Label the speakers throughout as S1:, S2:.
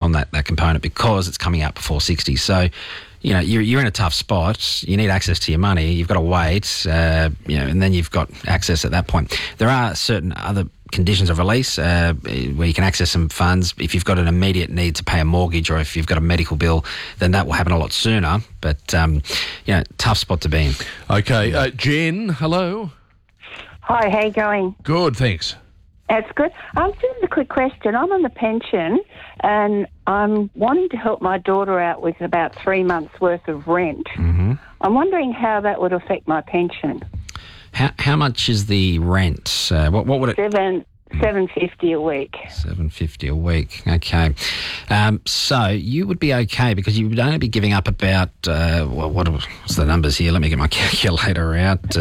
S1: on that component because it's coming out before 60. So, you know, you're in a tough spot. You need access to your money. You've got to wait, and then you've got access at that point. There are certain other conditions of release where you can access some funds. If you've got an immediate need to pay a mortgage or if you've got a medical bill, then that will happen a lot sooner. But, tough spot to be in.
S2: Okay. Jen, hello.
S3: Hi, how you going?
S2: Good, thanks.
S3: That's good. Just a quick question. I'm on the pension and I'm wanting to help my daughter out with about 3 months' worth of rent.
S1: Mm-hmm.
S3: I'm wondering how that would affect my pension.
S1: How much is the rent? What would it...
S3: $7.50 a week.
S1: $7.50 a week. Okay. So you would be okay because you would only be giving up about what's the numbers here? Let me get my calculator out.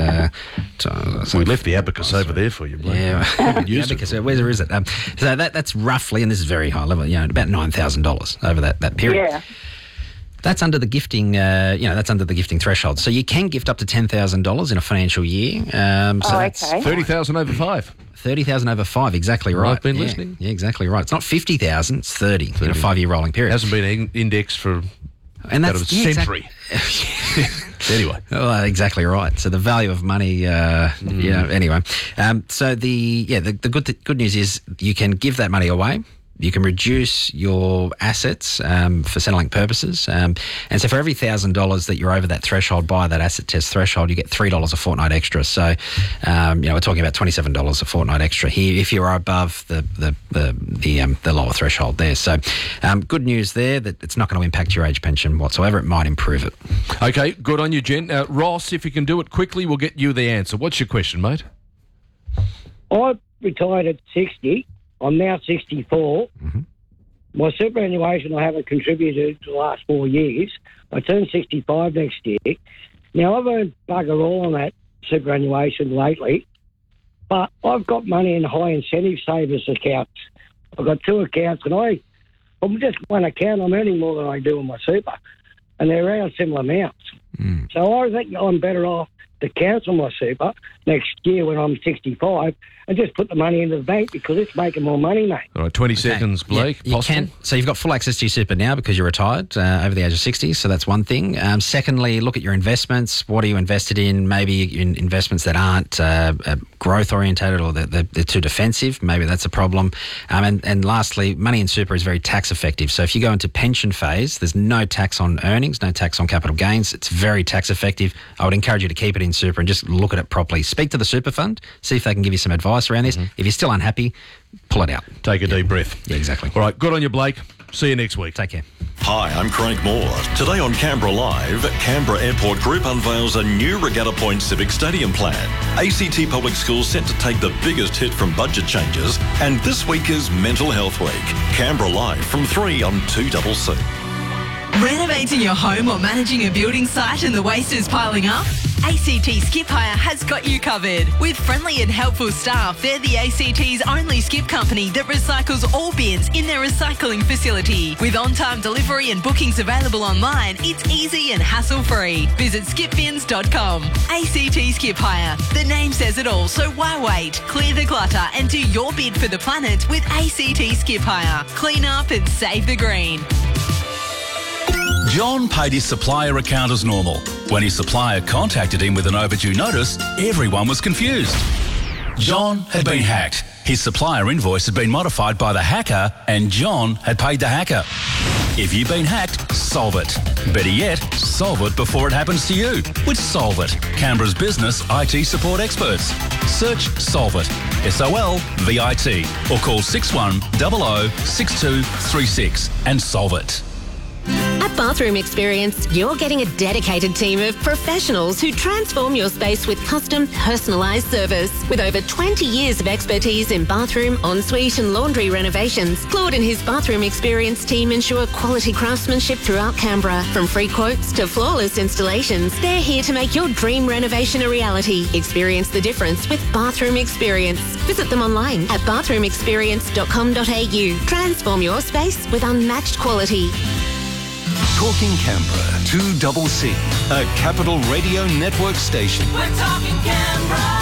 S2: We left the abacus over there for you, Blake.
S1: Yeah, the abacus. Where is it? So that's roughly, and this is very high level. About $9,000 over that period.
S3: Yeah.
S1: That's under the gifting, that's under the gifting threshold. So you can gift up to $10,000 in a financial year. That's
S3: okay.
S2: 30,000 over 5.
S1: 30,000 over 5, exactly right.
S2: I've been listening.
S1: Yeah, exactly right. It's not 50,000, it's 30 in a 5-year rolling period.
S2: It hasn't been indexed for about a century. Anyway.
S1: Oh, exactly right. So the value of money, anyway. So the good news is you can give that money away. You can reduce your assets for Centrelink purposes. And so for every $1,000 that you're over that threshold by that asset test threshold, you get $3 a fortnight extra. So, we're talking about $27 a fortnight extra here if you're above the lower threshold there. So good news there that it's not going to impact your age pension whatsoever. It might improve it.
S2: Okay, good on you, Jen. Ross, if you can do it quickly, we'll get you the answer. What's your question, mate?
S4: I retired at 60. I'm now 64.
S1: Mm-hmm.
S4: My superannuation I haven't contributed to the last 4 years. I turn 65 next year. Now, I've earned bugger all on that superannuation lately, but I've got money in high incentive savers accounts. I've got 2 accounts, and I'm just one account. I'm earning more than I do on my super, and they're around similar amounts. So I think I'm better off to cancel my super next year when I'm 65 and just put the money into the bank because it's making more money, mate.
S2: All right, 20 seconds, Blake.
S1: Yeah, you can. So you've got full access to your super now because you're retired over the age of 60, so that's one thing. Secondly, look at your investments. What are you invested in? Maybe in investments that aren't growth-orientated or they're too defensive. Maybe that's a problem. And lastly, money in super is very tax-effective. So if you go into pension phase, there's no tax on earnings, no tax on capital gains. It's very tax-effective. I would encourage you to keep it in super and just look at it properly. Speak to the super fund, see if they can give you some advice around this. If you're still unhappy, pull it out.
S2: Take a deep breath.
S1: Yeah, exactly.
S2: All right, good on you, Blake. See you next week.
S1: Take care.
S5: Hi, I'm Craig Moore. Today on Canberra Live, Canberra Airport Group unveils a new Regatta Point Civic Stadium plan. ACT Public Schools set to take the biggest hit from budget changes, and this week is Mental Health Week. Canberra Live from 3 on 2CC.
S6: Renovating your home or managing a building site and the waste is piling up? ACT Skip Hire has got you covered. With friendly and helpful staff, they're the ACT's only skip company that recycles all bins in their recycling facility. With on-time delivery and bookings available online, it's easy and hassle-free. Visit skipbins.com. ACT Skip Hire. The name says it all, so why wait? Clear the clutter and do your bid for the planet with ACT Skip Hire. Clean up and save the green.
S7: John paid his supplier account as normal. When his supplier contacted him with an overdue notice, everyone was confused. John had been hacked. His supplier invoice had been modified by the hacker and John had paid the hacker. If you've been hacked, solve it. Better yet, solve it before it happens to you with Solve It, Canberra's business IT support experts. Search Solve It, SOLVIT, or call 6100 6236 and solve it.
S8: At Bathroom Experience, you're getting a dedicated team of professionals who transform your space with custom, personalised service. With over 20 years of expertise in bathroom, ensuite and laundry renovations, Claude and his Bathroom Experience team ensure quality craftsmanship throughout Canberra. From free quotes to flawless installations, they're here to make your dream renovation a reality. Experience the difference with Bathroom Experience. Visit them online at bathroomexperience.com.au. Transform your space with unmatched quality.
S9: Talking Canberra, 2CC, a Capital Radio Network station.
S6: We're talking Canberra.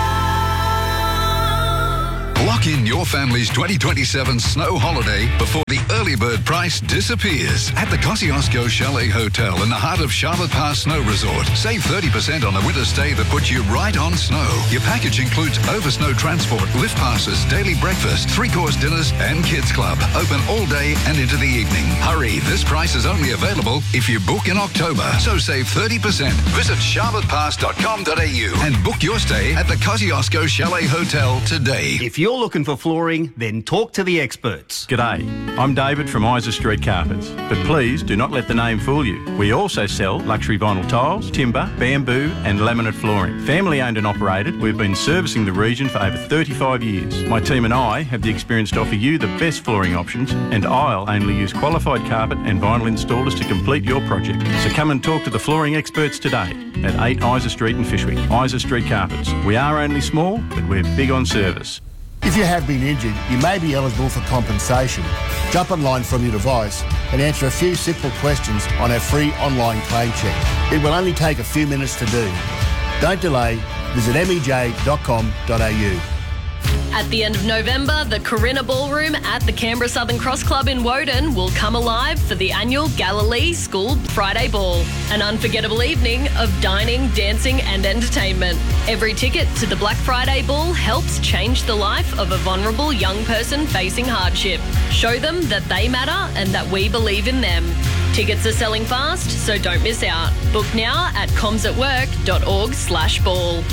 S10: Lock in your family's 2027 snow holiday before the early bird price disappears at the Kosciuszko Chalet Hotel in the heart of Charlotte Pass Snow Resort. Save 30% on a winter stay that puts you right on snow. Your package includes over snow transport, lift passes, daily breakfast, 3-course dinners and kids club. Open all day and into the evening. Hurry, this price is only available if you book in October. So save 30%. Visit charlottepass.com.au and book your stay at the Kosciuszko Chalet Hotel today.
S11: If you're looking for flooring, then talk to the experts.
S12: G'day, I'm David from Isa Street Carpets, but please do not let the name fool you. We also sell luxury vinyl tiles, timber, bamboo and laminate flooring. Family owned and operated, we've been servicing the region for over 35 years. My team and I have the experience to offer you the best flooring options, and I'll only use qualified carpet and vinyl installers to complete your project. So come and talk to the flooring experts today at 8 Isa Street in Fishwick. Isa Street Carpets. We are only small, but we're big on service.
S13: If you have been injured, you may be eligible for compensation. Jump online from your device and answer a few simple questions on our free online claim check. It will only take a few minutes to do. Don't delay. Visit mej.com.au.
S14: At the end of November, the Corinna Ballroom at the Canberra Southern Cross Club in Woden will come alive for the annual Galilee School Friday Ball, an unforgettable evening of dining, dancing and entertainment. Every ticket to the Black Friday Ball helps change the life of a vulnerable young person facing hardship. Show them that they matter and that we believe in them. Tickets are selling fast, so don't miss out. Book now at comsatwork.org/ball.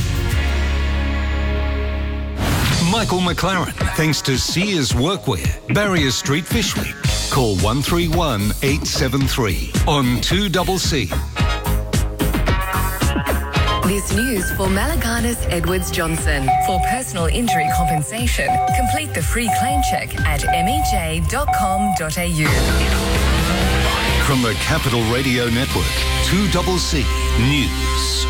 S9: Michael McLaren, thanks to Sears Workwear, Barrier Street, Fishwick. Call 131 873 on 2CC.
S15: This news for Malaganas Edwards Johnson. For personal injury compensation, complete the free claim check at mej.com.au.
S9: From the Capital Radio Network, 2CC News.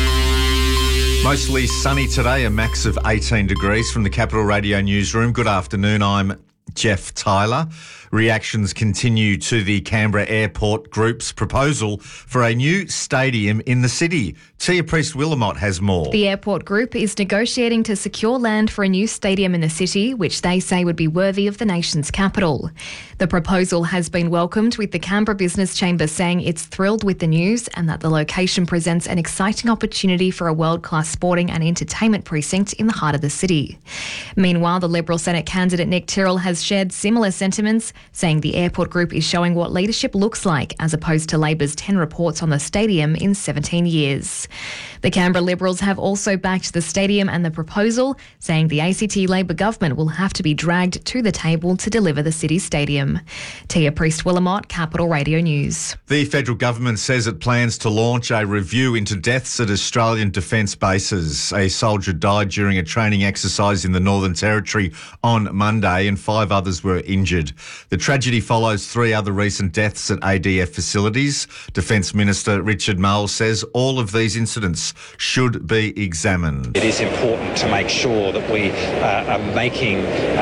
S16: Mostly sunny today, a max of 18 degrees from the Capital Radio newsroom. Good afternoon, I'm Jeff Tyler. Reactions continue to the Canberra Airport Group's proposal for a new stadium in the city. Tia Priest-Willamott has more.
S17: The Airport Group is negotiating to secure land for a new stadium in the city, which they say would be worthy of the nation's capital. The proposal has been welcomed, with the Canberra Business Chamber saying it's thrilled with the news and that the location presents an exciting opportunity for a world-class sporting and entertainment precinct in the heart of the city. Meanwhile, the Liberal Senate candidate Nick Tyrrell has shared similar sentiments, saying the Airport Group is showing what leadership looks like, as opposed to Labor's 10 reports on the stadium in 17 years. The Canberra Liberals have also backed the stadium and the proposal, saying the ACT Labor government will have to be dragged to the table to deliver the city stadium. Tia Priest-Willamott, Capital Radio News.
S16: The federal government says it plans to launch a review into deaths at Australian defence bases. A soldier died during a training exercise in the Northern Territory on Monday and 5 others were injured. The tragedy follows 3 other recent deaths at ADF facilities. Defence Minister Richard Marles says all of these incidents should be examined.
S18: It is important to make sure that we are making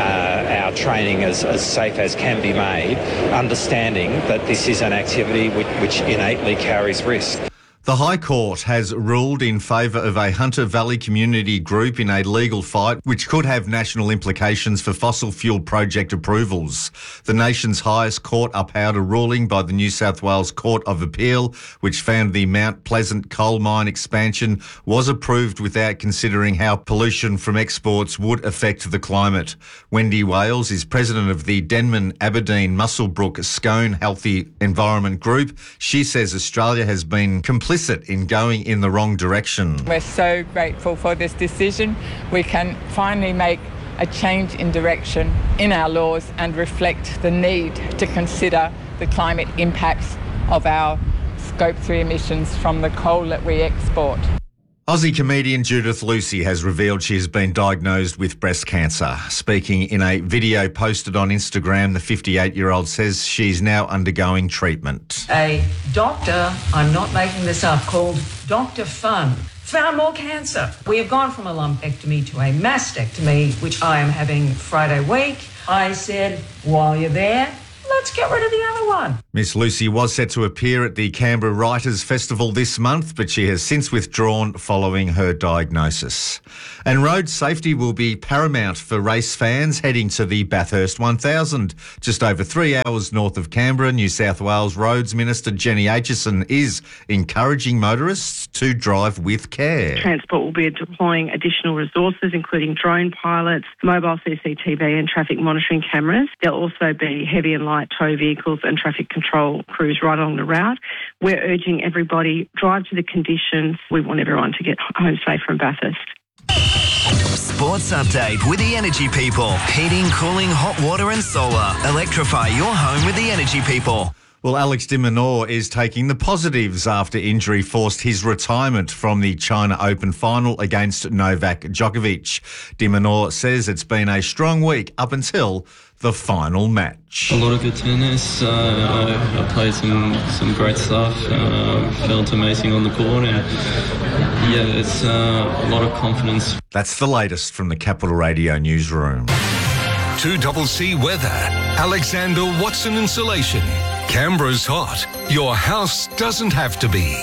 S18: our training as safe as can be made, understanding that this is an activity which innately carries risk.
S16: The High Court has ruled in favour of a Hunter Valley community group in a legal fight which could have national implications for fossil fuel project approvals. The nation's highest court upheld a ruling by the New South Wales Court of Appeal which found the Mount Pleasant coal mine expansion was approved without considering how pollution from exports would affect the climate. Wendy Wales is president of the Denman Aberdeen Muswellbrook Scone Healthy Environment Group. She says Australia has been complicit in going in the wrong direction.
S19: We're so grateful for this decision. We can finally make a change in direction in our laws and reflect the need to consider the climate impacts of our Scope 3 emissions from the coal that we export.
S16: Aussie comedian Judith Lucy has revealed she has been diagnosed with breast cancer. Speaking in a video posted on Instagram, the 58-year-old says she's now undergoing treatment.
S20: A doctor, I'm not making this up, called Dr. Fun, found more cancer. We have gone from a lumpectomy to a mastectomy, which I am having Friday week. I said, while you're there, let's let's get rid of the other one.
S16: Miss Lucy was set to appear at the Canberra Writers' Festival this month, but she has since withdrawn following her diagnosis. And road safety will be paramount for race fans heading to the Bathurst 1000. Just over 3 hours north of Canberra, New South Wales Roads Minister Jenny Aitchison is encouraging motorists to drive with care.
S21: Transport will be deploying additional resources, including drone pilots, mobile CCTV and traffic monitoring cameras. There'll also be heavy and light tow vehicles and traffic control crews right along the route. We're urging everybody, drive to the conditions. We want everyone to get home safe from Bathurst.
S22: Sports update with the Energy People. Heating, cooling, hot water and solar. Electrify your home with the Energy People.
S16: Well, Alex de Minaur is taking the positives after injury forced his retirement from the China Open final against Novak Djokovic. De Minaur says it's been a strong week up until the final match.
S23: A lot of good tennis. I played some great stuff. Felt amazing on the court, and yeah, it's a lot of confidence.
S16: That's the latest from the Capital Radio newsroom.
S9: 2CC weather. Alexander Watson Insulation. Canberra's hot. Your house doesn't have to be.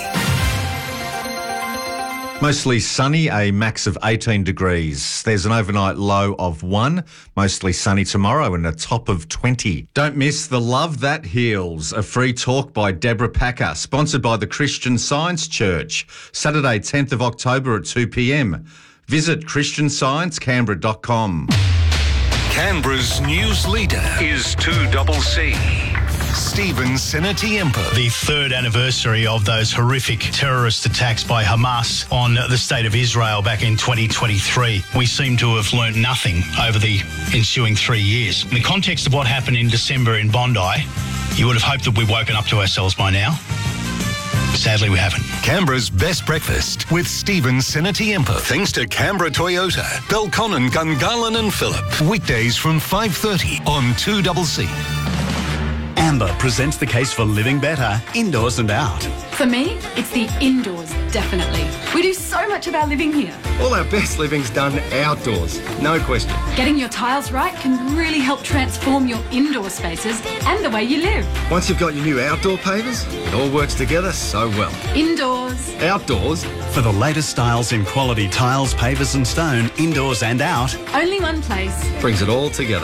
S16: Mostly sunny, a max of 18 degrees. There's an overnight low of 1. Mostly sunny tomorrow and a top of 20. Don't miss The Love That Heals, a free talk by Deborah Packer, sponsored by the Christian Science Church. Saturday, 10th of October at 2 p.m. Visit christiansciencecanberra.com.
S9: Canberra's news leader is 2CC. Stephen Senatiempo.
S24: The third anniversary of those horrific terrorist attacks by Hamas on the state of Israel back in 2023. We seem to have learnt nothing over the ensuing 3 years. In the context of what happened in December in Bondi, you would have hoped that we'd woken up to ourselves by now. Sadly, we haven't.
S9: Canberra's best breakfast with Stephen Senatiempo. Thanks to Canberra Toyota, Belconnen, Gungahlin and Phillip. Weekdays from 5:30 on 2CC.
S25: Amber presents the case for living better, indoors and out.
S26: For me, it's the indoors, definitely. We do so much of our living here.
S27: All our best living's done outdoors, no question.
S26: Getting your tiles right can really help transform your indoor spaces and the way you live.
S27: Once you've got your new outdoor pavers, it all works together so well.
S26: Indoors.
S27: Outdoors.
S25: For the latest styles in quality tiles, pavers and stone, indoors and out.
S26: Only one place.
S27: Brings it all together.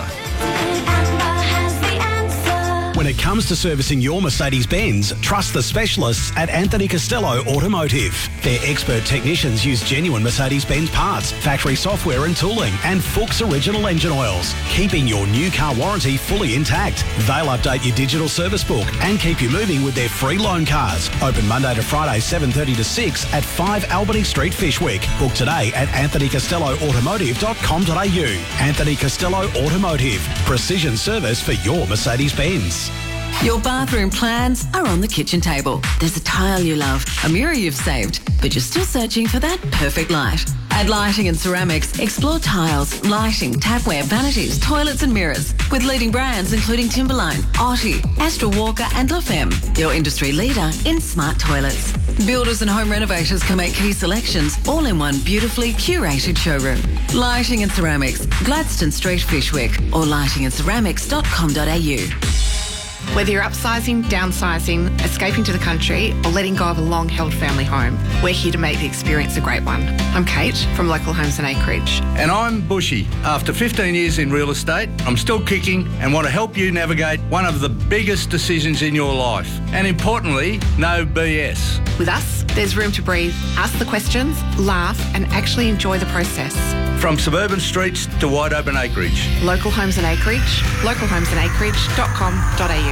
S25: When it comes to servicing your Mercedes-Benz, trust the specialists at Anthony Costello Automotive. Their expert technicians use genuine Mercedes-Benz parts, factory software and tooling, and Fuchs original engine oils, keeping your new car warranty fully intact. They'll update your digital service book and keep you moving with their free loan cars. Open Monday to Friday, 7:30 to 6 at 5 Albany Street, Fishwick. Book today at anthonycostelloautomotive.com.au. Anthony Costello Automotive. Precision service for your Mercedes-Benz.
S28: Your bathroom plans are on the kitchen table. There's a tile you love, a mirror you've saved, but you're still searching for that perfect light. At Lighting and Ceramics, explore tiles, lighting, tapware, vanities, toilets and mirrors with leading brands including Timberline, Otti, Astral Walker and La Femme, your industry leader in smart toilets. Builders and home renovators can make key selections all in one beautifully curated showroom. Lighting and Ceramics, Gladstone Street, Fishwick or lightingandceramics.com.au.
S29: Whether you're upsizing, downsizing, escaping to the country, or letting go of a long-held family home, we're here to make the experience a great one. I'm Kate from Local Homes and Acreage.
S30: And I'm Bushy. After 15 years in real estate, I'm still kicking and want to help you navigate one of the biggest decisions in your life. And importantly, no BS.
S29: With us, there's room to breathe, ask the questions, laugh, and actually enjoy the process.
S30: From suburban streets to wide open acreage.
S29: Local Homes and Acreage, localhomesandacreage.com.au.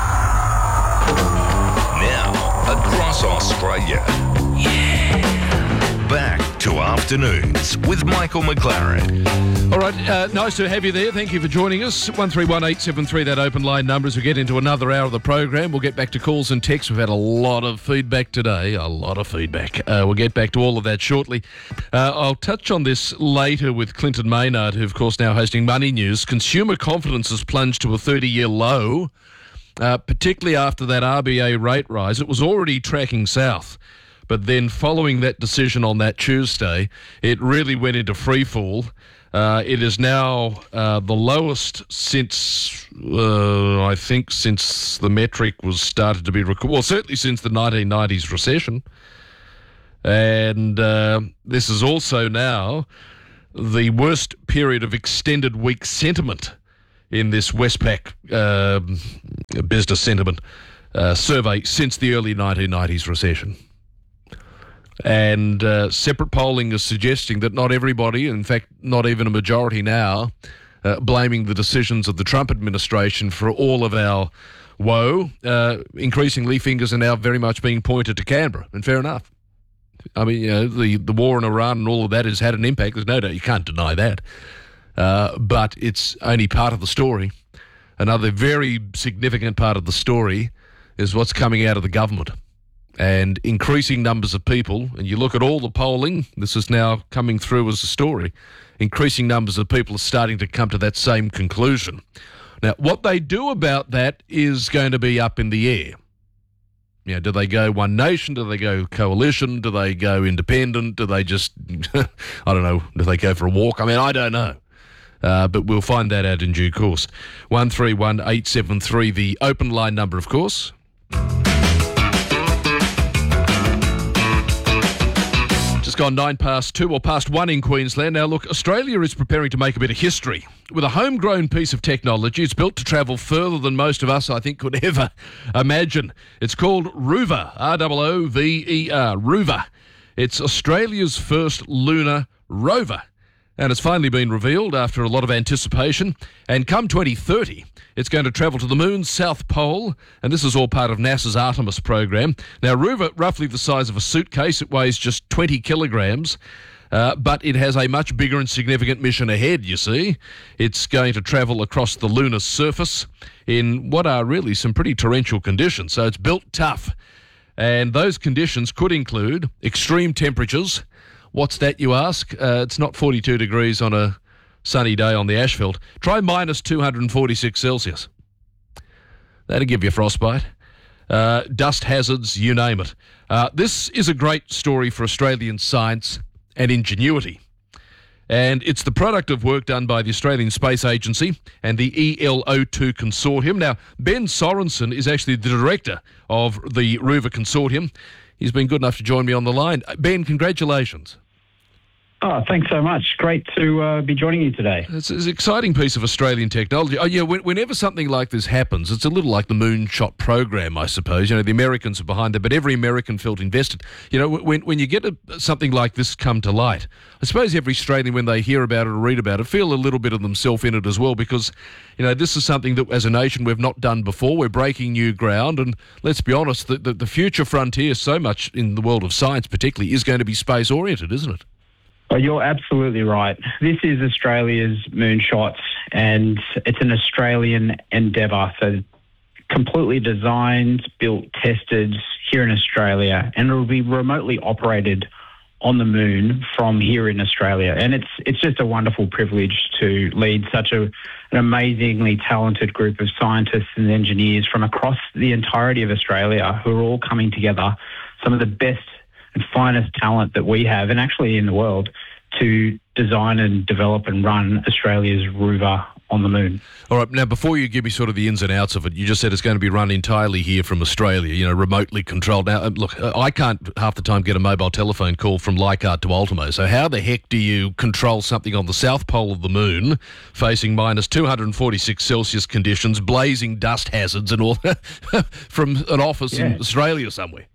S31: Now, across Australia. Back to Afternoons with Michael McLaren.
S2: All right, nice to have you there. Thank you for joining us. 131873, that open line number as we get into another hour of the program. We'll get back to calls and texts. We've had a lot of feedback today, We'll get back to all of that shortly. I'll touch on this later with Clinton Maynard, who, of course, now hosting Money News. Consumer confidence has plunged to a 30-year low, particularly after that RBA rate rise. It was already tracking south. But then following that decision on that Tuesday, it really went into freefall. It is now the lowest since, I think, since the metric was started to be recorded. Well, certainly since the 1990s recession. And this is also now the worst period of extended weak sentiment in this Westpac business sentiment survey since the early 1990s recession. And separate polling is suggesting that not everybody, in fact, not even a majority now, blaming the decisions of the Trump administration for all of our woe. Increasingly, fingers are now very much being pointed to Canberra, and fair enough. I mean, you know, the war in Iran and all of that has had an impact. There's no doubt, you can't deny that. But it's only part of the story. Another very significant part of the story is what's coming out of the government. And increasing numbers of people, and you look at all the polling, this is now coming through as a story, increasing numbers of people are starting to come to that same conclusion. Now, what they do about that is going to be up in the air. You know, do they go One Nation? Do they go coalition? Do they go independent? Do they just, I don't know, do they go for a walk? I mean, I don't know. But we'll find that out in due course. 131873, the open line number, of course. Just gone 2 or past 1 in Queensland. Now, look, Australia is preparing to make a bit of history. With a homegrown piece of technology, it's built to travel further than most of us, I think, could ever imagine. It's called Rover, R-O-O-V-E-R, Rover. It's Australia's first lunar rover. And it's finally been revealed after a lot of anticipation. And come 2030, it's going to travel to the moon's south pole, and this is all part of NASA's Artemis program. Now, Rover, roughly the size of a suitcase, it weighs just 20 kilograms, but it has a much bigger and significant mission ahead, you see. It's going to travel across the lunar surface in what are really some pretty torrential conditions, so it's built tough. And those conditions could include extreme temperatures. What's that, you ask? It's not 42 degrees on a sunny day on the asphalt. Try minus 246 Celsius. That'll give you frostbite. Dust hazards, you name it. This is a great story for Australian science and ingenuity. And it's the product of work done by the Australian Space Agency and the ELO2 Consortium. Now, Ben Sorensen is actually the director of the Rover Consortium. He's been good enough to join me on the line. Ben, congratulations.
S1: Oh, thanks so much. Great to be joining you today.
S2: It's an exciting piece of Australian technology. Oh, yeah, whenever something like this happens, it's a little like the Moonshot program, I suppose. You know, the Americans are behind it, but every American felt invested. You know, when you get something like this come to light, I suppose every Australian, when they hear about it or read about it, feel a little bit of themselves in it as well, because, you know, this is something that, as a nation, we've not done before. We're breaking new ground, and let's be honest, the future frontier, so much in the world of science particularly, is going to be space-oriented, isn't it?
S1: Oh, you're absolutely right. This is Australia's Moonshot, and it's an Australian endeavour. So completely designed, built, tested here in Australia, and it will be remotely operated on the moon from here in Australia. And it's just a wonderful privilege to lead such an amazingly talented group of scientists and engineers from across the entirety of Australia who are all coming together, some of the best and finest talent that we have, and actually in the world, to design and develop and run Australia's rover on the moon.
S2: All right, now before you give me sort of the ins and outs of it, you just said it's going to be run entirely here from Australia, you know, remotely controlled. Now, look, I can't half the time get a mobile telephone call from Leichhardt to Ultimo, so how the heck do you control something on the south pole of the moon, facing minus 246 Celsius conditions, blazing dust hazards and all that, from an office in Australia somewhere?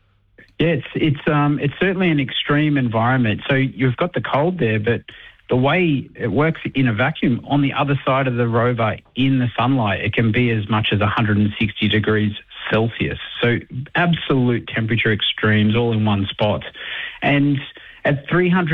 S1: Yeah, it's certainly an extreme environment. So you've got the cold there, but the way it works in a vacuum, on the other side of the rover in the sunlight, it can be as much as 160 degrees Celsius. So absolute temperature extremes all in one spot. And at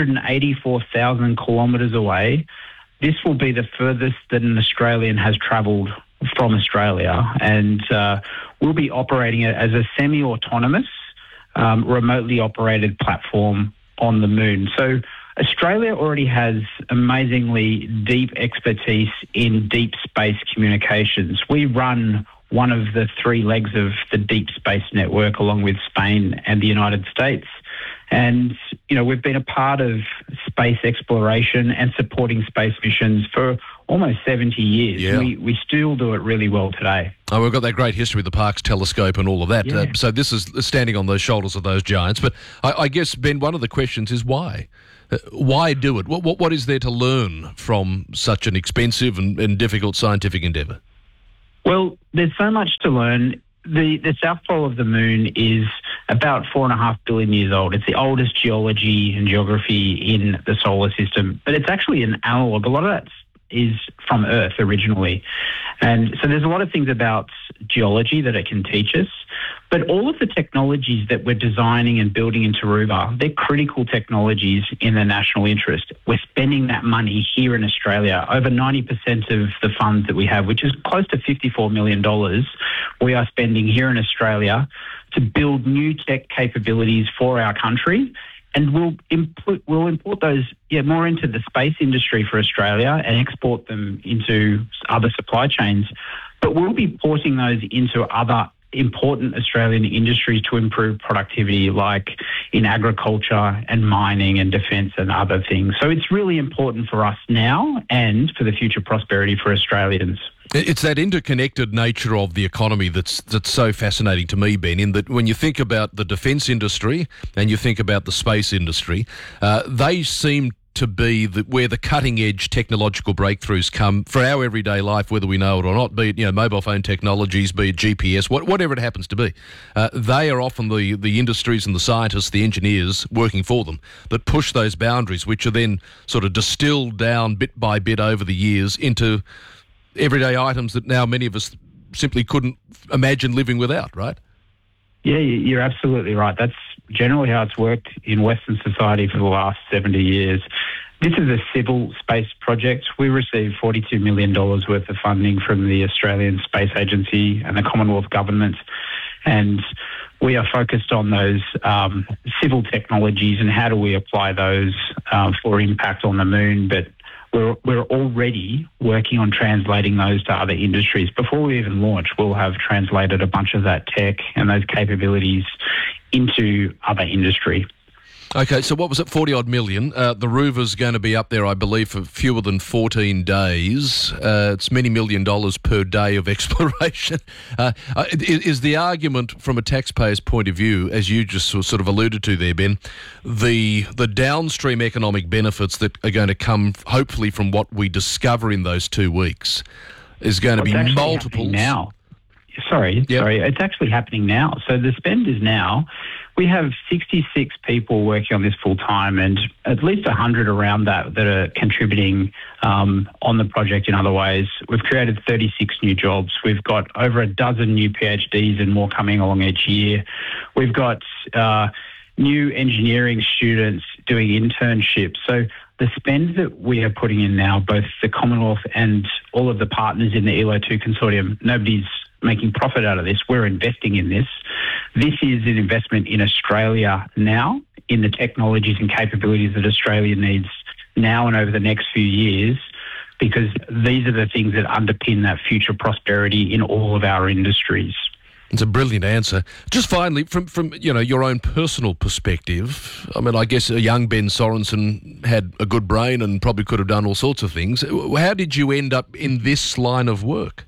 S1: 384,000 kilometres away, this will be the furthest that an Australian has travelled from Australia. And we'll be operating it as a semi-autonomous, remotely operated platform on the moon. So Australia already has amazingly deep expertise in deep space communications. We run one of the 3 legs of the deep space network along with Spain and the United States. And, we've been a part of space exploration and supporting space missions for almost 70 years.
S2: Yeah.
S1: We still do it really well today.
S2: Oh, we've got that great history with the Parkes telescope and all of that.
S1: Yeah.
S2: So this is standing on those shoulders of those giants. But I guess, Ben, one of the questions is why? Why do it? What is there to learn from such an expensive and difficult scientific endeavour?
S1: Well, there's so much to learn. The south pole of the moon is about 4.5 billion years old. It's the oldest geology and geography in the solar system, but it's actually an analogue. A lot of that is from Earth originally. And so there's a lot of things about geology that it can teach us, but all of the technologies that we're designing and building in Tarouba, they're critical technologies in the national interest. We're spending that money here in Australia. Over 90% of the funds that we have, which is close to $54 million, we are spending here in Australia to build new tech capabilities for our country. And we'll import those more into the space industry for Australia and export them into other supply chains. But we'll be porting those into other important Australian industries to improve productivity, like in agriculture and mining and defence and other things. So it's really important for us now and for the future prosperity for Australians.
S2: It's that interconnected nature of the economy that's so fascinating to me, Ben, in that when you think about the defence industry and you think about the space industry, they seem to be where the cutting-edge technological breakthroughs come for our everyday life, whether we know it or not, be it mobile phone technologies, be it GPS, whatever it happens to be. They are often the industries and the scientists, the engineers working for them that push those boundaries, which are then sort of distilled down bit by bit over the years into everyday items that now many of us simply couldn't imagine living without, right?
S1: Yeah, you're absolutely right. That's generally how it's worked in Western society for the last 70 years. This is a civil space project. We received $42 million worth of funding from the Australian Space Agency and the Commonwealth Government, and we are focused on those civil technologies and how do we apply those for impact on the moon. But we're already working on translating those to other industries. Before we even launch, we'll have translated a bunch of that tech and those capabilities into other industry.
S2: Okay, so what was it, 40-odd million? The rover's going to be up there, I believe, for fewer than 14 days. It's many $1 million per day of exploration. Is the argument from a taxpayer's point of view, as you just sort of alluded to there, Ben, the downstream economic benefits that are going to come, hopefully, from what we discover in those 2 weeks is going to be multiples?
S1: Now. Sorry, it's actually happening now. So the spend is now. We have 66 people working on this full time and at least 100 around that are contributing on the project in other ways. We've created 36 new jobs. We've got over a dozen new PhDs and more coming along each year. We've got new engineering students doing internships. So the spend that we are putting in now, both the Commonwealth and all of the partners in the ELO 2 consortium, nobody's making profit out of this. We're investing in this. This is an investment in Australia now, in the technologies and capabilities that Australia needs now and over the next few years, because these are the things that underpin that future prosperity in all of our industries.
S2: It's a brilliant answer. Just finally, from your own personal perspective, I mean, I guess a young Ben Sorensen had a good brain and probably could have done all sorts of things. How did you end up in this line of work?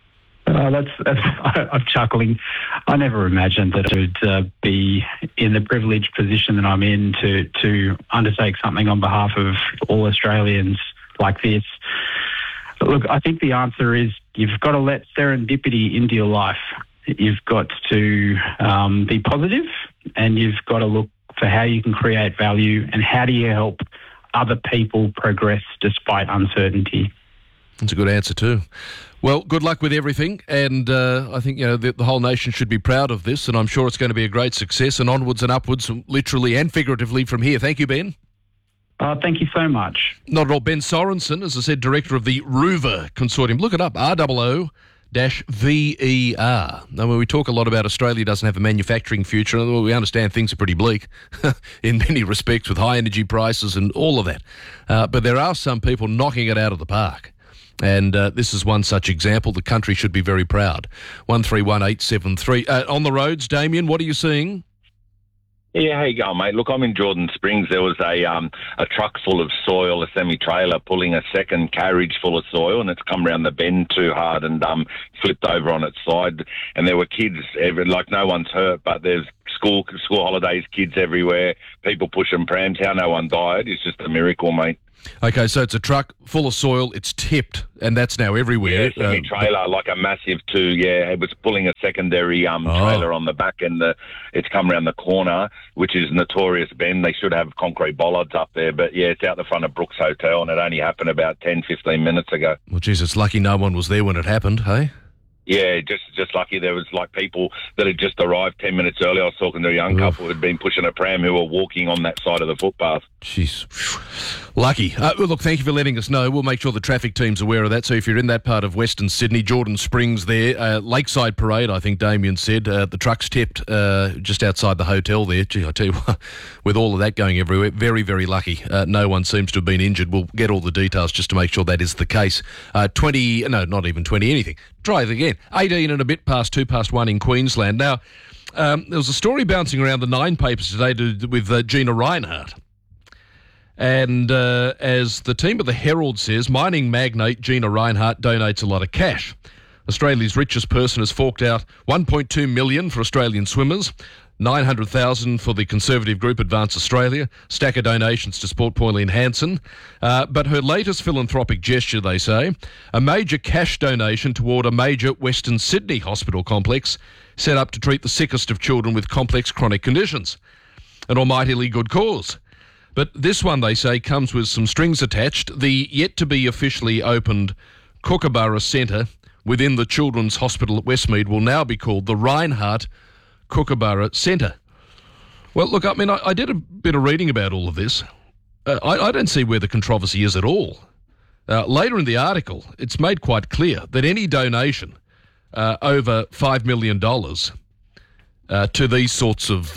S1: I'm chuckling. I never imagined that I would be in the privileged position that I'm in to undertake something on behalf of all Australians like this. Look, I think the answer is you've got to let serendipity into your life. You've got to be positive, and you've got to look for how you can create value and how do you help other people progress despite uncertainty.
S2: That's a good answer too. Well, good luck with everything, and I think the whole nation should be proud of this, and I'm sure it's going to be a great success, and onwards and upwards, literally and figuratively from here. Thank you, Ben.
S1: Thank you so much.
S2: Not at all. Ben Sorensen, as I said, director of the Rover Consortium. Look it up, ROO-VER. Now, when we talk a lot about Australia doesn't have a manufacturing future, we understand things are pretty bleak in many respects with high energy prices and all of that. But there are some people knocking it out of the park. And this is one such example. The country should be very proud. 131873. On the roads, Damien, what are you seeing?
S3: Yeah, how you going, mate? Look, I'm in Jordan Springs. There was a truck full of soil, a semi-trailer, pulling a second carriage full of soil, and it's come round the bend too hard and flipped over on its side. And there were kids, no one's hurt, but there's school holidays, kids everywhere, people pushing prams. How no one died is just a miracle, mate.
S2: Okay, so it's a truck full of soil, it's tipped, and that's now everywhere.
S3: Yeah, semi-trailer, like a massive it was pulling a secondary trailer on the back, and it's come around the corner, which is notorious bend. They should have concrete bollards up there, but yeah, it's out the front of Brooks Hotel, and it only happened about 10, 15 minutes ago.
S2: Well, geez, it's lucky no one was there when it happened, hey?
S3: Yeah, just lucky. There was people that had just arrived 10 minutes earlier. I was talking to a young couple who had been pushing a pram who were walking on that side of the footpath.
S2: Jeez. Lucky. Well, look, thank you for letting us know. We'll make sure the traffic team's aware of that. So if you're in that part of Western Sydney, Jordan Springs there, Lakeside Parade, I think Damien said, the truck's tipped just outside the hotel there. Gee, I tell you what, with all of that going everywhere, very, very lucky. No one seems to have been injured. We'll get all the details just to make sure that is the case. 20, no, not even 20, anything. Try it again. 18 and a bit past 1 in Queensland. Now, there was a story bouncing around the Nine papers today with Gina Rinehart. And as the team of the Herald says, mining magnate Gina Rinehart donates a lot of cash. Australia's richest person has forked out $1.2 million for Australian swimmers, $900,000 for the conservative group Advance Australia, stack of donations to support Pauline Hanson. But her latest philanthropic gesture, they say, a major cash donation toward a major Western Sydney hospital complex set up to treat the sickest of children with complex chronic conditions. An almightily good cause. But this one, they say, comes with some strings attached. The yet-to-be officially opened Kookaburra Centre within the Children's Hospital at Westmead will now be called the Rinehart Kookaburra Centre. Well, look, I mean, I did a bit of reading about all of this. I don't see where the controversy is at all. Later in the article, it's made quite clear that any donation over $5 million to these sorts of,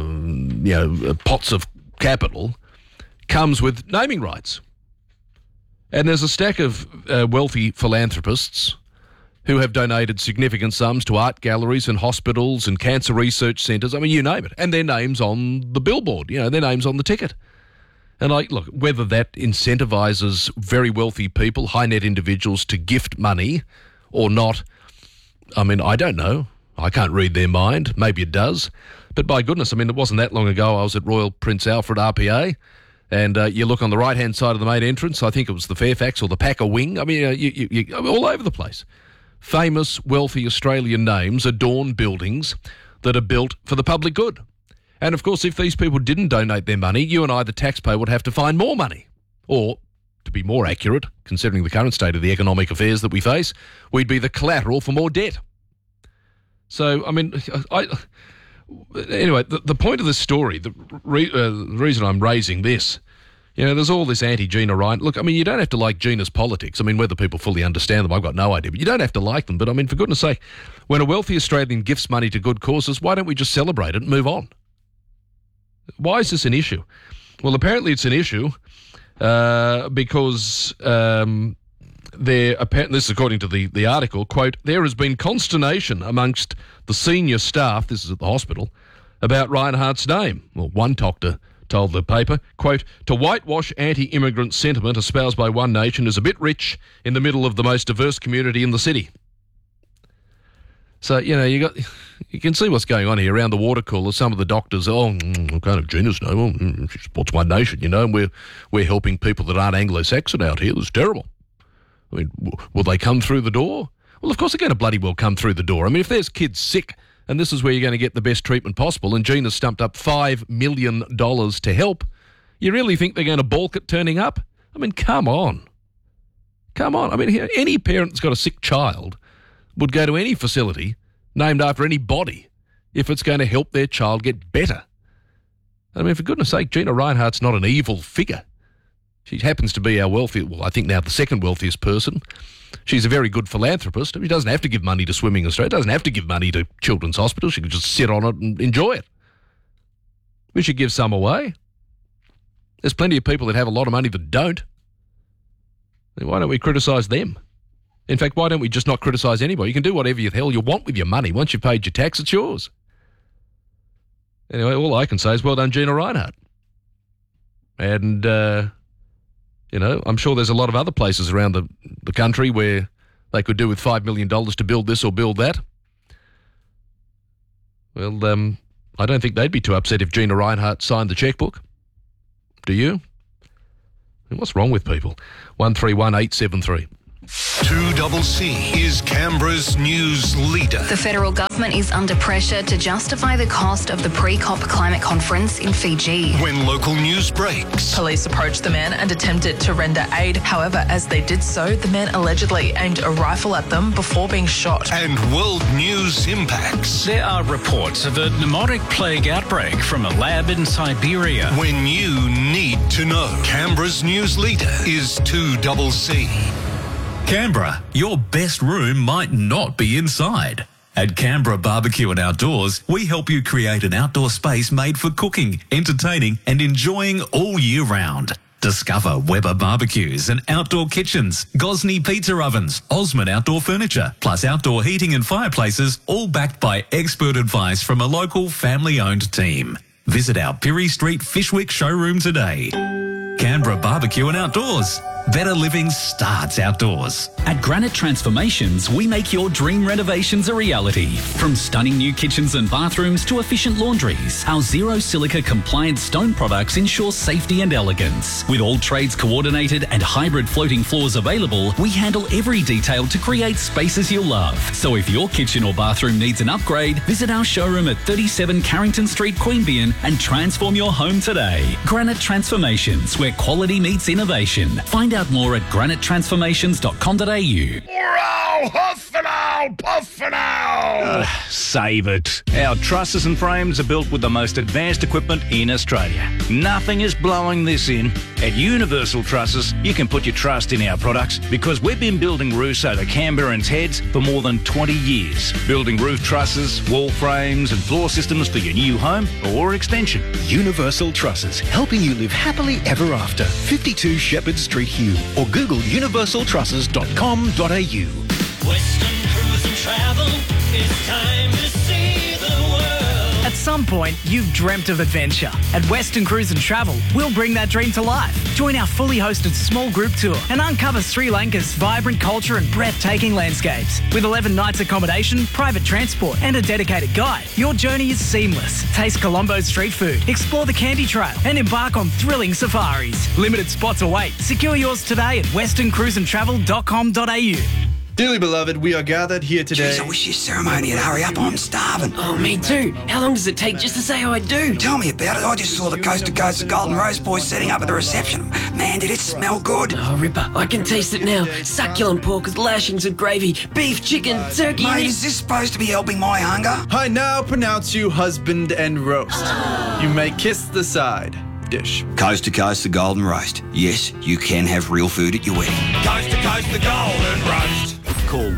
S2: pots of capital comes with naming rights. And there's a stack of wealthy philanthropists who have donated significant sums to art galleries and hospitals and cancer research centres. I mean, you name it. And their name's on the billboard, their name's on the ticket. And look, whether that incentivises very wealthy people, high net individuals to gift money or not, I mean, I don't know. I can't read their mind. Maybe it does. But by goodness, I mean, it wasn't that long ago I was at Royal Prince Alfred RPA, and you look on the right-hand side of the main entrance, I think it was the Fairfax or the Packer Wing. I mean, you all over the place. Famous, wealthy Australian names adorn buildings that are built for the public good. And, of course, if these people didn't donate their money, you and I, the taxpayer, would have to find more money. Or, to be more accurate, considering the current state of the economic affairs that we face, we'd be the collateral for more debt. So, I mean, anyway, the point of this story, the reason I'm raising this, there's all this anti-Gina Ryan. Look, I mean, you don't have to like Gina's politics. I mean, whether people fully understand them, I've got no idea. But you don't have to like them. But, I mean, for goodness sake, when a wealthy Australian gifts money to good causes, why don't we just celebrate it and move on? Why is this an issue? Well, apparently it's an issue because this is according to the article, quote, there has been consternation amongst the senior staff, this is at the hospital, about Rinehart's name. Well, one doctor told the paper, quote, to whitewash anti-immigrant sentiment espoused by One Nation is a bit rich in the middle of the most diverse community in the city. So, you can see what's going on here around the water cooler. Some of the doctors, kind of Gina's name, she supports One Nation, and we're helping people that aren't Anglo-Saxon out here. It's terrible. I mean, will they come through the door? Well, of course they're going to bloody well come through the door. I mean, if there's kids sick and this is where you're going to get the best treatment possible and Gina's stumped up $5 million to help, you really think they're going to balk at turning up? I mean, come on. Come on. I mean, any parent that's got a sick child would go to any facility named after any body if it's going to help their child get better. I mean, for goodness sake, Gina Rinehart's not an evil figure. She happens to be our I think now the second wealthiest person. She's a very good philanthropist. She doesn't have to give money to Swimming Australia, doesn't have to give money to Children's Hospital. She can just sit on it and enjoy it. We should give some away. There's plenty of people that have a lot of money that don't. Why don't we criticise them? In fact, why don't we just not criticise anybody? You can do whatever the hell you want with your money. Once you've paid your tax, it's yours. Anyway, all I can say is well done, Gina Reinhardt. And, I'm sure there's a lot of other places around the country where they could do with $5 million to build this or build that. Well, I don't think they'd be too upset if Gina Reinhardt signed the chequebook. Do you? What's wrong with people? 131873.
S9: 2CC is Canberra's news leader.
S17: The federal government is under pressure to justify the cost of the pre-COP climate conference in Fiji.
S9: When local news breaks.
S4: Police approached the men and attempted to render aid. However, as they did so, the men allegedly aimed a rifle at them before being shot.
S9: And world news impacts.
S5: There are reports of a pneumotic plague outbreak from a lab in Siberia.
S9: When you need to know. Canberra's news leader is 2CC.
S6: Canberra, your best room might not be inside. At Canberra Barbecue and Outdoors, we help you create an outdoor space made for cooking, entertaining and enjoying all year round. Discover Weber barbecues and outdoor kitchens, Gosney pizza ovens, Osmond outdoor furniture, plus outdoor heating and fireplaces, all backed by expert advice from a local family-owned team. Visit our Pirie Street Fishwick showroom today. Canberra Barbecue and Outdoors. Better living starts outdoors.
S25: At Granite Transformations, we make your dream renovations a reality. From stunning new kitchens and bathrooms to efficient laundries, our zero silica compliant stone products ensure safety and elegance. With all trades coordinated and hybrid floating floors available, we handle every detail to create spaces you'll love. So if your kitchen or bathroom needs an upgrade, visit our showroom at 37 Carrington Street, Queanbeyan and transform your home today. Granite Transformations, where quality meets innovation. Find out more at granitetransformations.com.au.
S7: Save it. Our trusses and frames are built with the most advanced equipment in Australia. Nothing is blowing this in. At Universal Trusses, you can put your trust in our products because we've been building roofs over Canberrans' heads for more than 20 years. Building roof trusses, wall frames and floor systems for your new home or extension.
S8: Universal Trusses, helping you live happily ever after. 52 Shepherd Street, Hugh, or Google universaltrusses.com.au.
S10: Western Cruise and Travel, it's time to see the world.
S11: At some point, you've dreamt of adventure. At Western Cruise and Travel, we'll bring that dream to life. Join our fully hosted small group tour and uncover Sri Lanka's vibrant culture and breathtaking landscapes. With 11 nights accommodation, private transport and a dedicated guide, your journey is seamless. Taste Colombo's street food, explore the Candy Trail and embark on thrilling safaris. Limited spots await. Secure yours today at westerncruiseandtravel.com.au.
S12: Dearly beloved, we are gathered here today.
S13: Jeez, I wish your ceremony would hurry up. I'm starving.
S14: Oh, me too. How long does it take just to say I do?
S13: Tell me about it. I just saw the Coast to Coast Golden Rose boys setting up at the reception. Man, did it smell good.
S14: Oh, Ripper, I can taste it now. Succulent pork with lashings of gravy, beef, chicken, turkey.
S13: Mate, is this supposed to be helping my hunger?
S12: I now pronounce you husband and roast. You may kiss the side dish.
S13: Coast to Coast the Golden Roast. Yes, you can have real food at your wedding.
S9: Coast to Coast the Golden Roast. Call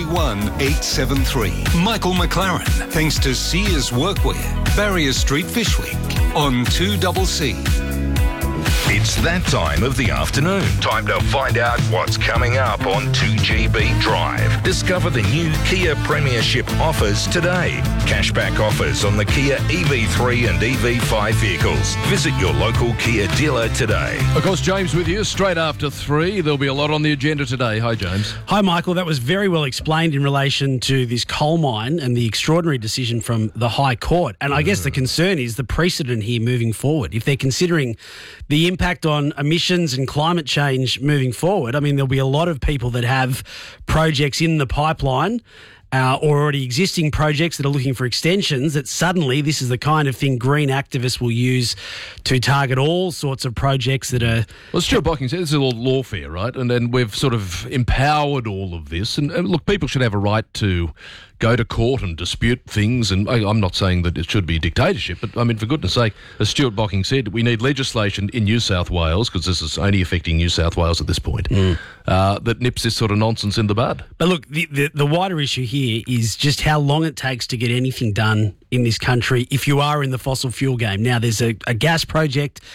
S9: 131873. Michael McLaren, thanks to Sears Workwear, Barrier Street, Fishwick, on 2CC.
S31: It's that time of the afternoon. Time to find out what's coming up on 2GB Drive. Discover the new Kia Premiership offers today. Cashback offers on the Kia EV3 and EV5 vehicles. Visit your local Kia dealer today.
S2: Of course, James with you straight after 3. There'll be a lot on the agenda today. Hi, James.
S15: Hi, Michael. That was very well explained in relation to this coal mine and the extraordinary decision from the High Court. And I guess the concern is the precedent here moving forward. If they're considering the impact on emissions and climate change moving forward, I mean, there'll be a lot of people that have projects in the pipeline or already existing projects that are looking for extensions, that suddenly this is the kind of thing green activists will use to target all sorts of projects that are...
S2: Well, Stuart Bocking said this is all lawfare, right? And then we've sort of empowered all of this. And look, people should have a right to go to court and dispute things. And I'm not saying that it should be dictatorship, but I mean, for goodness sake, as Stuart Bocking said, we need legislation in New South Wales, because this is only affecting New South Wales at this point, that nips this sort of nonsense in the bud.
S15: But look, the wider issue here is just how long it takes to get anything done in this country if you are in the fossil fuel game. Now, there's a gas project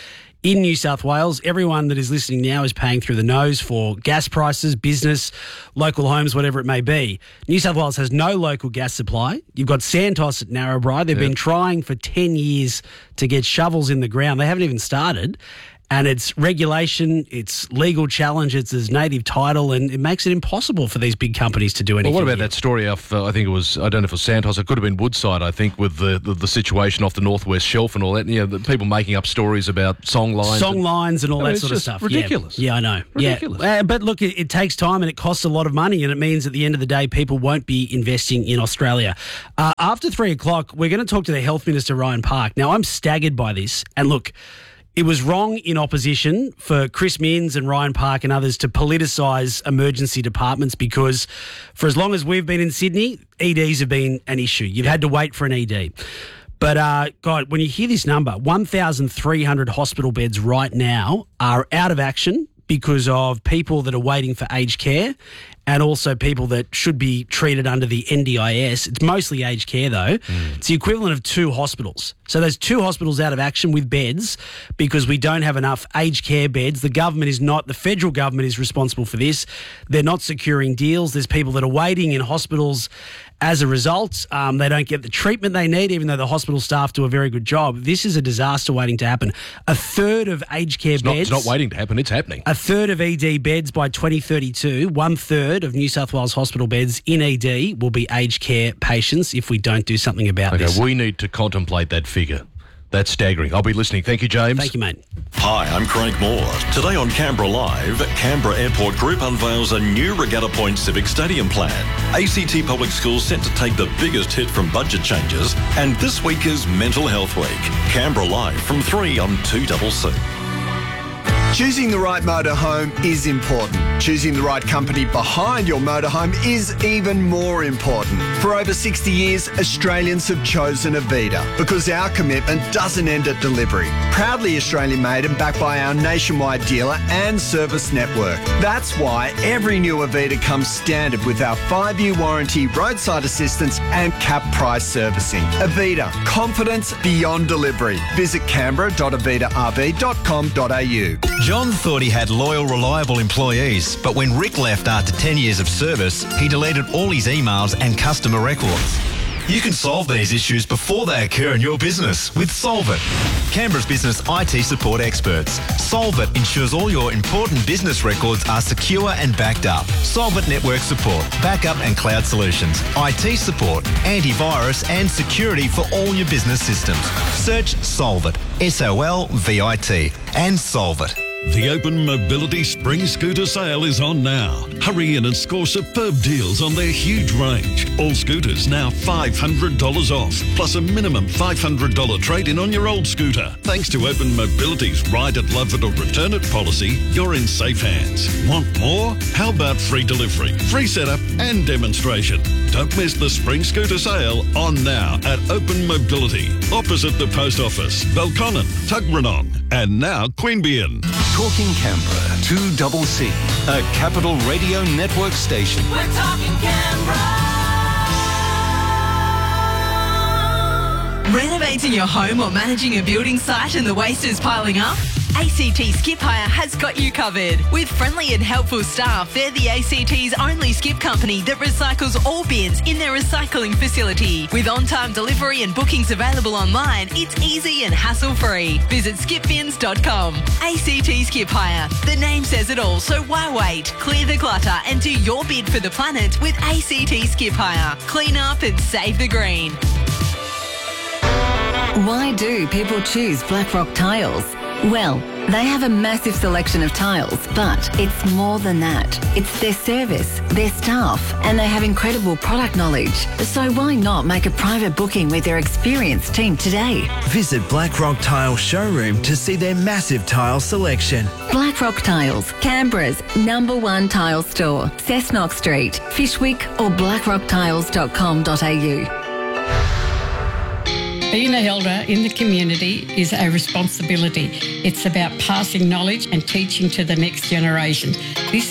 S15: in New South Wales. Everyone that is listening now is paying through the nose for gas prices, business, local homes, whatever it may be. New South Wales has no local gas supply. You've got Santos at Narrabri. They've been trying for 10 years to get shovels in the ground. They haven't even started. And it's regulation, it's legal challenge, it's native title, and it makes it impossible for these big companies to do anything.
S2: Well, what about that story off, I think it was, I don't know if it was Santos, it could have been Woodside, I think, with the situation off the Northwest Shelf and all that. The people making up stories about song lines.
S15: And all that sort of stuff.
S2: Ridiculous.
S15: Yeah, I know.
S2: Ridiculous.
S15: Yeah. But look, it takes time and it costs a lot of money, and it means at the end of the day, people won't be investing in Australia. After 3 o'clock, we're going to talk to the Health Minister, Ryan Park. Now, I'm staggered by this. And look, it was wrong in opposition for Chris Minns and Ryan Park and others to politicise emergency departments, because for as long as we've been in Sydney, EDs have been an issue. You've had to wait for an ED. But, God, when you hear this number, 1,300 hospital beds right now are out of action because of people that are waiting for aged care and also people that should be treated under the NDIS. It's mostly aged care, though. It's the equivalent of 2 hospitals. So there's 2 hospitals out of action with beds because we don't have enough aged care beds. The federal government is responsible for this. They're not securing deals. There's people that are waiting in hospitals as a result. They don't get the treatment they need, even though the hospital staff do a very good job. This is a disaster waiting to happen. A third of aged care beds...
S2: It's not waiting to happen, it's happening.
S15: A third of ED beds by 2032, 1/3 of New South Wales hospital beds in ED will be aged care patients if we don't do something about this.
S2: We need to contemplate that figure. That's staggering. I'll be listening. Thank you, James.
S15: Thank you, mate.
S16: Hi, I'm Craig Moore. Today on Canberra Live, Canberra Airport Group unveils a new Regatta Point Civic Stadium plan. ACT Public Schools set to take the biggest hit from budget changes, and this week is Mental Health Week. Canberra Live from 3 on 2CC.
S18: Choosing the right motorhome is important. Choosing the right company behind your motorhome is even more important. For over 60 years, Australians have chosen Avita because our commitment doesn't end at delivery. Proudly Australian made and backed by our nationwide dealer and service network. That's why every new Avita comes standard with our 5-year warranty, roadside assistance and cap price servicing. Avita, confidence beyond delivery. Visit canberra.avitarv.com.au.
S19: John thought he had loyal, reliable employees, but when Rick left after 10 years of service, he deleted all his emails and customer records. You can solve these issues before they occur in your business with Solvit, Canberra's business IT support experts. Solvit ensures all your important business records are secure and backed up. Solvit network support, backup and cloud solutions, IT support, antivirus and security for all your business systems. Search Solvit, SOLVIT, and Solvit.
S20: The Open Mobility Spring Scooter Sale is on now. Hurry in and score superb deals on their huge range. All scooters now $500 off, plus a minimum $500 trade-in on your old scooter. Thanks to Open Mobility's Ride it, Love it or Return it policy, you're in safe hands. Want more? How about free delivery, free setup and demonstration? Don't miss the Spring Scooter Sale on now at Open Mobility, opposite the Post Office, Belconnen, Tuggeranong, and now Queanbeyan.
S9: Talking Canberra, 2CC, a Capital Radio Network station.
S10: We're talking Canberra.
S21: Renovating your home or managing a building site and the waste is piling up? ACT Skip Hire has got you covered. With friendly and helpful staff, they're the ACT's only skip company that recycles all bins in their recycling facility. With on-time delivery and bookings available online, it's easy and hassle-free. Visit skipbins.com. ACT Skip Hire. The name says it all, so why wait? Clear the clutter and do your bid for the planet with ACT Skip Hire. Clean up and save the green.
S22: Why do people choose Blackrock Tiles? Well, they have a massive selection of tiles, but it's more than that. It's their service, their staff, and they have incredible product knowledge. So why not make a private booking with their experienced team today?
S23: Visit Blackrock Tile Showroom to see their massive tile selection.
S22: Blackrock Tiles, Canberra's #1 tile store. Cessnock Street, Fishwick or blackrocktiles.com.au.
S24: Being an elder in the community is a responsibility. It's about passing knowledge and teaching to the next generation. This